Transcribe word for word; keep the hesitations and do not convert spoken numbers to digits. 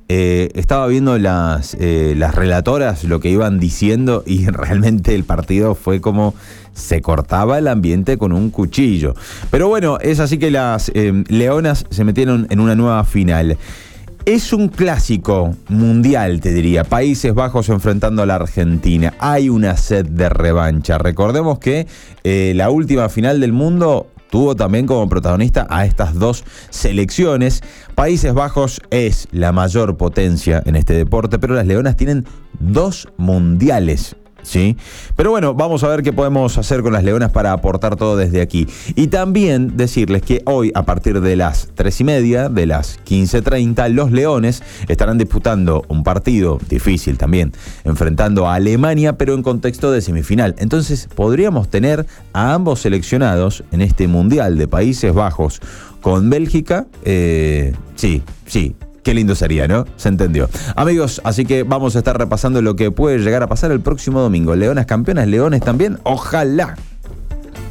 eh, estaba viendo las, eh, las relatoras, lo que iban diciendo, y realmente el partido fue como se cortaba el ambiente con un cuchillo. Pero bueno, es así que las eh, Leonas se metieron en una nueva final. Es un clásico mundial, te diría. Países Bajos enfrentando a la Argentina. Hay una sed de revancha. Recordemos que eh, la última final del mundo tuvo también como protagonista a estas dos selecciones. Países Bajos es la mayor potencia en este deporte, pero las Leonas tienen dos mundiales. ¿Sí? Pero bueno, vamos a ver qué podemos hacer con las Leonas para aportar todo desde aquí. Y también decirles que hoy, a partir de las tres y media, de las quince treinta, los Leones estarán disputando un partido difícil también, enfrentando a Alemania, pero en contexto de semifinal. Entonces, podríamos tener a ambos seleccionados en este Mundial de Países Bajos con Bélgica. Eh, sí, sí. Qué lindo sería, ¿no? Se entendió. Amigos, así que vamos a estar repasando lo que puede llegar a pasar el próximo domingo. Leonas campeonas, Leones también. ¡Ojalá!